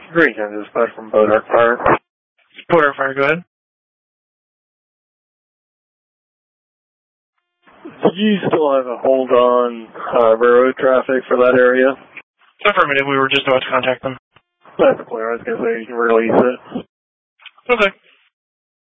Green County Dispatch from Bodark Fire. Bodark Fire, go ahead. Do you still have a hold on railroad traffic for that area? Affirmative, we were just about to contact them. That's clear. I was going to say you can release it. Okay.